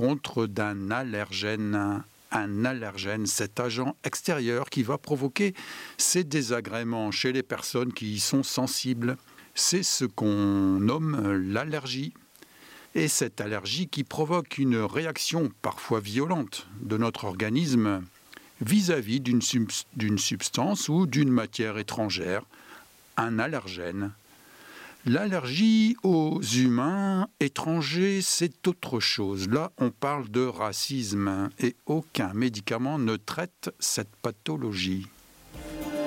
l'encontre d'un allergène. Un allergène, cet agent extérieur qui va provoquer ces désagréments chez les personnes qui y sont sensibles. C'est ce qu'on nomme l'allergie. Et cette allergie qui provoque une réaction parfois violente de notre organisme vis-à-vis d'une substance ou d'une matière étrangère, un allergène. L'allergie aux humains étrangers, c'est autre chose. Là, on parle de racisme et aucun médicament ne traite cette pathologie.